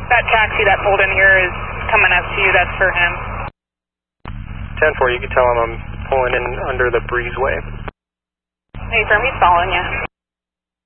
That taxi that pulled in here is coming up to you. That's for him. 10-4, you can tell him I'm pulling in under the breezeway. Hey, firm, he's following you.